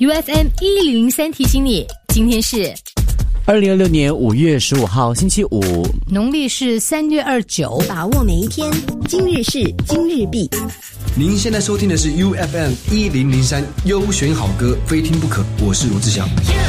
UFM 1003提醒你，今天是 2026年5月15号星期五， 农历是3月29。 把握每一天，今日事今日毕。 您现在收听的是 UFM 1003优选好歌，非听不可。我是罗志祥。